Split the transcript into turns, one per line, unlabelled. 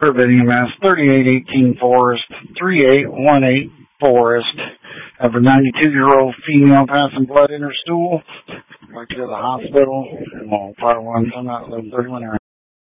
Preventing Mass 3818 Forest, 3818 Forest. Have a 92-year-old female passing blood in her stool. Like to the hospital. 51, I'm not 31 area.